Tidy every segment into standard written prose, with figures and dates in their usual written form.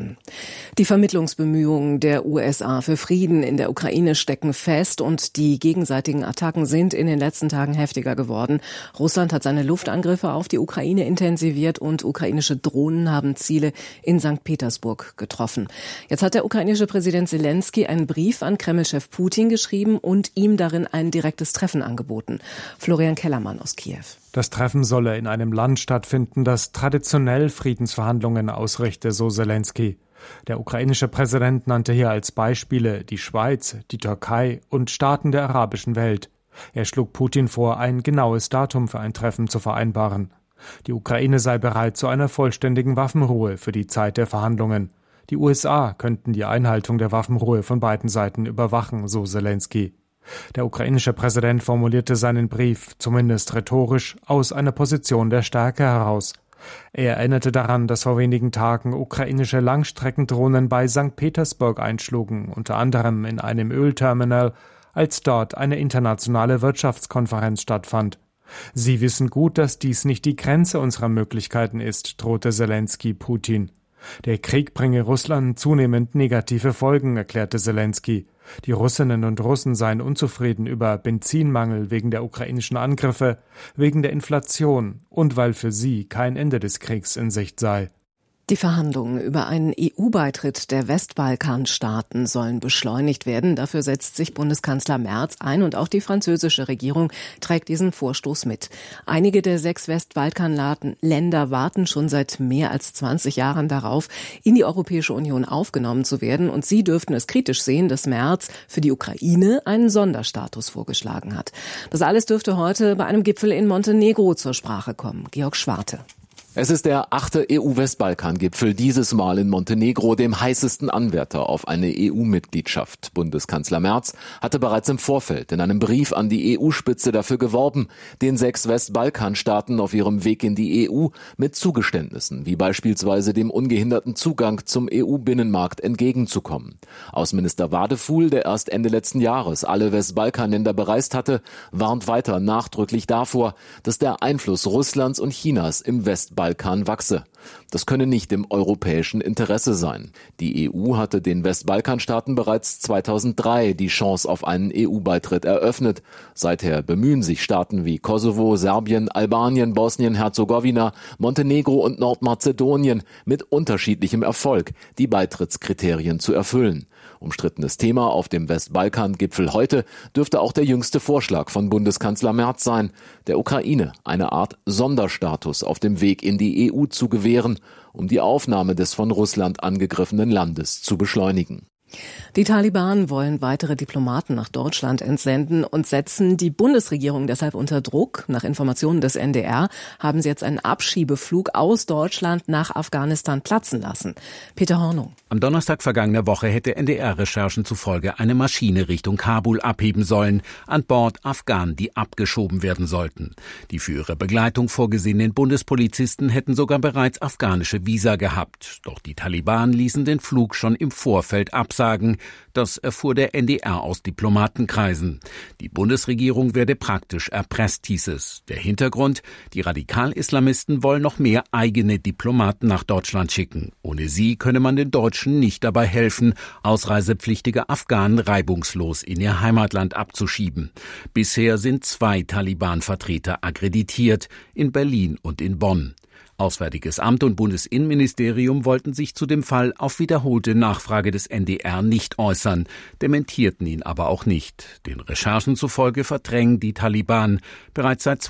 worden. Die Vermittlungsbemühungen der USA für Frieden in der Ukraine stecken fest und die gegenseitigen Attacken sind in den letzten Tagen heftiger geworden. Russland hat seine Luftangriffe auf die Ukraine intensiviert und ukrainische Drohnen haben Ziele in St. Petersburg getroffen. Jetzt hat der ukrainische Präsident Selenskyj einen Brief an Kreml-Chef Putin geschrieben und ihm darin ein direktes Treffen angeboten. Florian Kellermann aus Kiew. Das Treffen solle in einem Land stattfinden, das traditionell Friedensverhandlungen ausrichte, so Selenskyj. Der ukrainische Präsident nannte hier als Beispiele die Schweiz, die Türkei und Staaten der arabischen Welt. Er schlug Putin vor, ein genaues Datum für ein Treffen zu vereinbaren. Die Ukraine sei bereit zu einer vollständigen Waffenruhe für die Zeit der Verhandlungen. Die USA könnten die Einhaltung der Waffenruhe von beiden Seiten überwachen, so Selenskyj. Der ukrainische Präsident formulierte seinen Brief, zumindest rhetorisch, aus einer Position der Stärke heraus. Er erinnerte daran, dass vor wenigen Tagen ukrainische Langstreckendrohnen bei St. Petersburg einschlugen, unter anderem in einem Ölterminal, als dort eine internationale Wirtschaftskonferenz stattfand. Sie wissen gut, dass dies nicht die Grenze unserer Möglichkeiten ist, drohte Selenskyj Putin. Der Krieg bringe Russland zunehmend negative Folgen, erklärte Selenskyj. Die Russinnen und Russen seien unzufrieden über Benzinmangel wegen der ukrainischen Angriffe, wegen der Inflation und weil für sie kein Ende des Kriegs in Sicht sei. Die Verhandlungen über einen EU-Beitritt der Westbalkanstaaten sollen beschleunigt werden. Dafür setzt sich Bundeskanzler Merz ein und auch die französische Regierung trägt diesen Vorstoß mit. Einige der 6 Westbalkanländer warten schon seit mehr als 20 Jahren darauf, in die Europäische Union aufgenommen zu werden. Und sie dürften es kritisch sehen, dass Merz für die Ukraine einen Sonderstatus vorgeschlagen hat. Das alles dürfte heute bei einem Gipfel in Montenegro zur Sprache kommen. Georg Schwarte. Es ist der 8. EU-Westbalkan-Gipfel, dieses Mal in Montenegro, dem heißesten Anwärter auf eine EU-Mitgliedschaft. Bundeskanzler Merz hatte bereits im Vorfeld in einem Brief an die EU-Spitze dafür geworben, den 6 Westbalkanstaaten auf ihrem Weg in die EU mit Zugeständnissen, wie beispielsweise dem ungehinderten Zugang zum EU-Binnenmarkt entgegenzukommen. Außenminister Wadefuhl, der erst Ende letzten Jahres alle Westbalkanländer bereist hatte, warnt weiter nachdrücklich davor, dass der Einfluss Russlands und Chinas im Westbalkan wachse. Das könne nicht im europäischen Interesse sein. Die EU hatte den Westbalkanstaaten bereits 2003 die Chance auf einen EU-Beitritt eröffnet. Seither bemühen sich Staaten wie Kosovo, Serbien, Albanien, Bosnien-Herzegowina, Montenegro und Nordmazedonien mit unterschiedlichem Erfolg, die Beitrittskriterien zu erfüllen. Umstrittenes Thema auf dem Westbalkan-Gipfel heute dürfte auch der jüngste Vorschlag von Bundeskanzler Merz sein, der Ukraine eine Art Sonderstatus auf dem Weg in die EU zu gewähren, um die Aufnahme des von Russland angegriffenen Landes zu beschleunigen. Die Taliban wollen weitere Diplomaten nach Deutschland entsenden und setzen die Bundesregierung deshalb unter Druck. Nach Informationen des NDR haben sie jetzt einen Abschiebeflug aus Deutschland nach Afghanistan platzen lassen. Peter Hornung. Am Donnerstag vergangener Woche hätte NDR-Recherchen zufolge eine Maschine Richtung Kabul abheben sollen. An Bord Afghanen, die abgeschoben werden sollten. Die für ihre Begleitung vorgesehenen Bundespolizisten hätten sogar bereits afghanische Visa gehabt. Doch die Taliban ließen den Flug schon im Vorfeld absagen. Das erfuhr der NDR aus Diplomatenkreisen. Die Bundesregierung werde praktisch erpresst, hieß es. Der Hintergrund: Die Radikal-Islamisten wollen noch mehr eigene Diplomaten nach Deutschland schicken. Ohne sie könne man den Deutschen nicht dabei helfen, ausreisepflichtige Afghanen reibungslos in ihr Heimatland abzuschieben. Bisher sind 2 Taliban-Vertreter akkreditiert, in Berlin und in Bonn. Auswärtiges Amt und Bundesinnenministerium wollten sich zu dem Fall auf wiederholte Nachfrage des NDR nicht äußern, dementierten ihn aber auch nicht. Den Recherchen zufolge verdrängen die Taliban bereits seit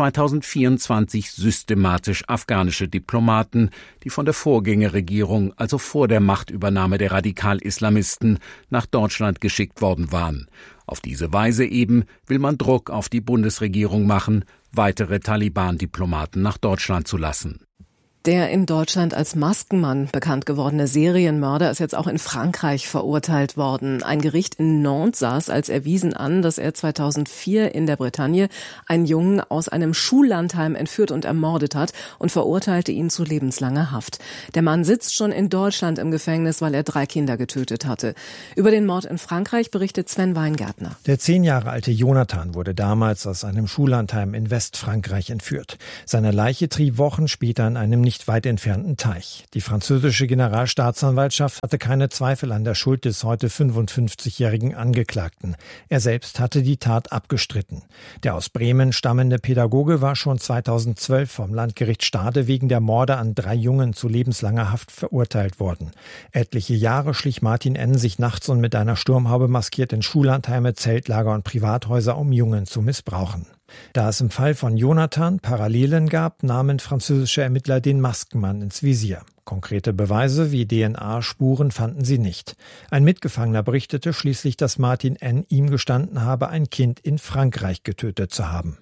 2024 systematisch afghanische Diplomaten, die von der Vorgängerregierung, also vor der Machtübernahme der Radikal-Islamisten, nach Deutschland geschickt worden waren. Auf diese Weise eben will man Druck auf die Bundesregierung machen, weitere Taliban-Diplomaten nach Deutschland zu lassen. Der in Deutschland als Maskenmann bekannt gewordene Serienmörder ist jetzt auch in Frankreich verurteilt worden. Ein Gericht in Nantes sah es als erwiesen an, dass er 2004 in der Bretagne einen Jungen aus einem Schullandheim entführt und ermordet hat und verurteilte ihn zu lebenslanger Haft. Der Mann sitzt schon in Deutschland im Gefängnis, weil er 3 Kinder getötet hatte. Über den Mord in Frankreich berichtet Sven Weingärtner. Der 10 Jahre alte Jonathan wurde damals aus einem Schullandheim in Westfrankreich entführt. Seine Leiche trieb Wochen später in einem nicht weit entfernten Teich. Die französische Generalstaatsanwaltschaft hatte keine Zweifel an der Schuld des heute 55-jährigen Angeklagten. Er selbst hatte die Tat abgestritten. Der aus Bremen stammende Pädagoge war schon 2012 vom Landgericht Stade wegen der Morde an 3 Jungen zu lebenslanger Haft verurteilt worden. Etliche Jahre schlich Martin N. sich nachts und mit einer Sturmhaube maskiert in Schullandheime, Zeltlager und Privathäuser, um Jungen zu missbrauchen. Da es im Fall von Jonathan Parallelen gab, nahmen französische Ermittler den Maskenmann ins Visier. Konkrete Beweise wie DNA-Spuren fanden sie nicht. Ein Mitgefangener berichtete schließlich, dass Martin N. ihm gestanden habe, ein Kind in Frankreich getötet zu haben.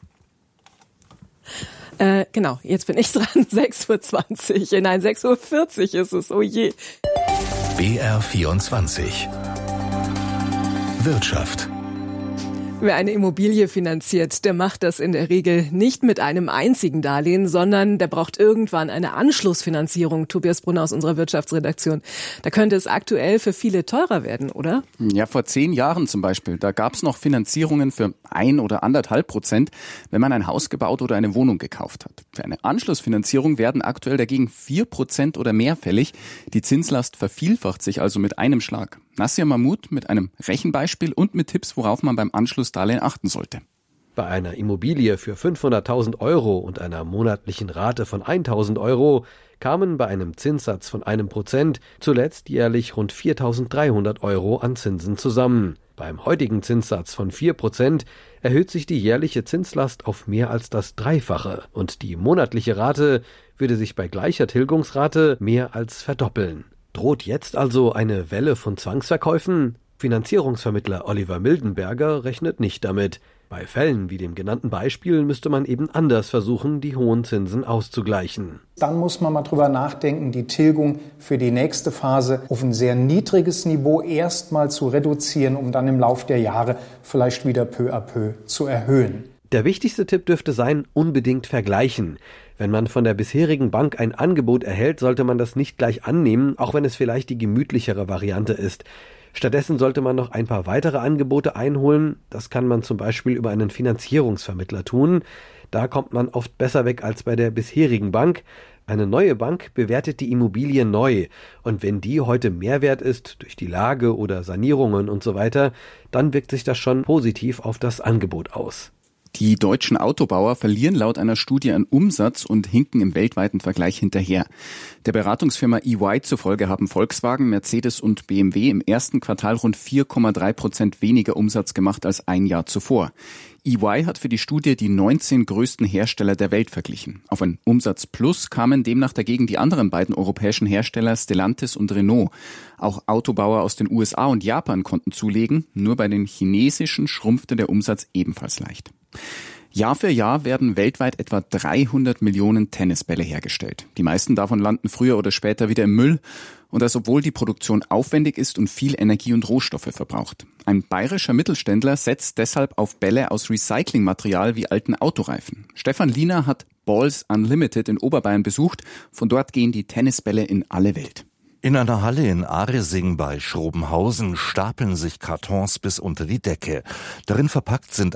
Genau, jetzt bin ich dran. 6:20 Uhr. Nein, 6:40 Uhr ist es. Oh je. BR24 Wirtschaft. Wer eine Immobilie finanziert, der macht das in der Regel nicht mit einem einzigen Darlehen, sondern der braucht irgendwann eine Anschlussfinanzierung. Tobias Brunner aus unserer Wirtschaftsredaktion. Da könnte es aktuell für viele teurer werden, oder? Ja, vor 10 Jahren zum Beispiel. Da gab es noch Finanzierungen für 1 oder 1,5%, wenn man ein Haus gebaut oder eine Wohnung gekauft hat. Für eine Anschlussfinanzierung werden aktuell dagegen 4% oder mehr fällig. Die Zinslast vervielfacht sich also mit einem Schlag. Nasir Mahmoud mit einem Rechenbeispiel und mit Tipps, worauf man beim Anschlussdarlehen achten sollte. Bei einer Immobilie für 500.000 Euro und einer monatlichen Rate von 1.000 Euro kamen bei einem Zinssatz von 1% zuletzt jährlich rund 4.300 Euro an Zinsen zusammen. Beim heutigen Zinssatz von 4% erhöht sich die jährliche Zinslast auf mehr als das Dreifache und die monatliche Rate würde sich bei gleicher Tilgungsrate mehr als verdoppeln. Droht jetzt also eine Welle von Zwangsverkäufen? Finanzierungsvermittler Oliver Mildenberger rechnet nicht damit. Bei Fällen wie dem genannten Beispiel müsste man eben anders versuchen, die hohen Zinsen auszugleichen. Dann muss man mal drüber nachdenken, die Tilgung für die nächste Phase auf ein sehr niedriges Niveau erstmal zu reduzieren, um dann im Lauf der Jahre vielleicht wieder peu à peu zu erhöhen. Der wichtigste Tipp dürfte sein, unbedingt vergleichen. Wenn man von der bisherigen Bank ein Angebot erhält, sollte man das nicht gleich annehmen, auch wenn es vielleicht die gemütlichere Variante ist. Stattdessen sollte man noch ein paar weitere Angebote einholen. Das kann man zum Beispiel über einen Finanzierungsvermittler tun. Da kommt man oft besser weg als bei der bisherigen Bank. Eine neue Bank bewertet die Immobilie neu. Und wenn die heute mehr wert ist, durch die Lage oder Sanierungen und so weiter, dann wirkt sich das schon positiv auf das Angebot aus. Die deutschen Autobauer verlieren laut einer Studie an Umsatz und hinken im weltweiten Vergleich hinterher. Der Beratungsfirma EY zufolge haben Volkswagen, Mercedes und BMW im ersten Quartal rund 4,3% weniger Umsatz gemacht als ein Jahr zuvor. EY hat für die Studie die 19 größten Hersteller der Welt verglichen. Auf ein Umsatzplus kamen demnach dagegen die anderen beiden europäischen Hersteller Stellantis und Renault. Auch Autobauer aus den USA und Japan konnten zulegen, nur bei den chinesischen schrumpfte der Umsatz ebenfalls leicht. Jahr für Jahr werden weltweit etwa 300 Millionen Tennisbälle hergestellt. Die meisten davon landen früher oder später wieder im Müll. Und das, obwohl die Produktion aufwendig ist und viel Energie und Rohstoffe verbraucht. Ein bayerischer Mittelständler setzt deshalb auf Bälle aus Recyclingmaterial wie alten Autoreifen. Stefan Liener hat Balls Unlimited in Oberbayern besucht. Von dort gehen die Tennisbälle in alle Welt. In einer Halle in Aresing bei Schrobenhausen stapeln sich Kartons bis unter die Decke. Darin verpackt sind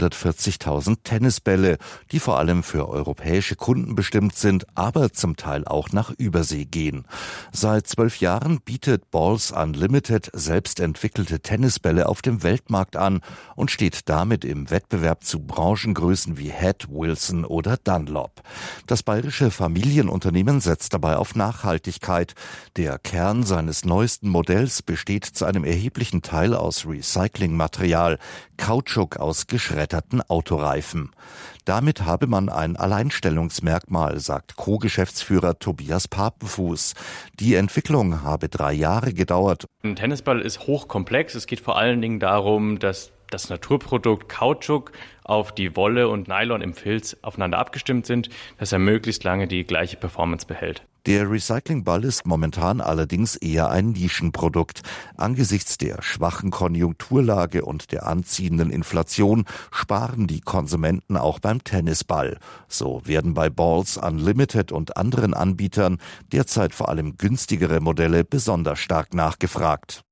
840.000 Tennisbälle, die vor allem für europäische Kunden bestimmt sind, aber zum Teil auch nach Übersee gehen. Seit 12 Jahren bietet Balls Unlimited selbst entwickelte Tennisbälle auf dem Weltmarkt an und steht damit im Wettbewerb zu Branchengrößen wie Head, Wilson oder Dunlop. Das bayerische Familienunternehmen setzt dabei auf Nachhaltigkeit. Der Kern seines neuesten Modells besteht zu einem erheblichen Teil aus Recyclingmaterial, Kautschuk aus geschredderten Autoreifen. Damit habe man ein Alleinstellungsmerkmal, sagt Co-Geschäftsführer Tobias Papenfuß. Die Entwicklung habe 3 Jahre gedauert. Ein Tennisball ist hochkomplex. Es geht vor allen Dingen darum, dass das Naturprodukt Kautschuk auf die Wolle und Nylon im Filz aufeinander abgestimmt sind, dass er möglichst lange die gleiche Performance behält. Der Recyclingball ist momentan allerdings eher ein Nischenprodukt. Angesichts der schwachen Konjunkturlage und der anziehenden Inflation sparen die Konsumenten auch beim Tennisball. So werden bei Balls Unlimited und anderen Anbietern derzeit vor allem günstigere Modelle besonders stark nachgefragt.